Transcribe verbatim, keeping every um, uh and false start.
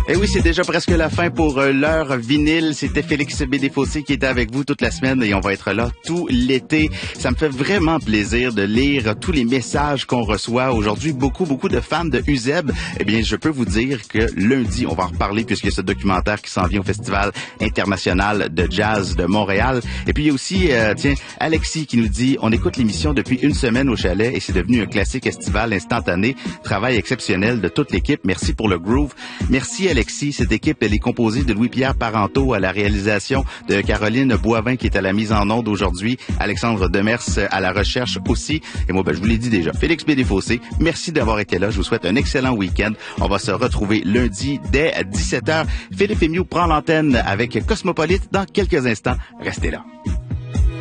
Et oui, c'est déjà presque la fin pour euh, l'heure vinyle. C'était Félix Bédéfossé qui était avec vous toute la semaine et on va être là tout l'été. Ça me fait vraiment plaisir de lire tous les messages qu'on reçoit. Aujourd'hui, beaucoup, beaucoup de fans de U Z E B. Eh bien, je peux vous dire que lundi, on va en reparler puisqu'il y a ce documentaire qui s'en vient au Festival international de jazz de Montréal. Et puis, il y a aussi, euh, tiens, Alexis qui nous dit, on écoute l'émission depuis une semaine au chalet et c'est devenu un classique estival instantané. Travail exceptionnel de toute l'équipe. Merci pour le groove. Merci Alexis. Cette équipe, elle est composée de Louis-Pierre Parenteau à la réalisation, de Caroline Boivin qui est à la mise en onde aujourd'hui, Alexandre Demers à la recherche aussi. Et moi, ben, je vous l'ai dit déjà, Félix Bédéfossé, merci d'avoir été là. Je vous souhaite un excellent week-end. On va se retrouver lundi dès dix-sept heures. Philippe Emiou prend l'antenne avec Cosmopolite dans quelques instants. Restez là.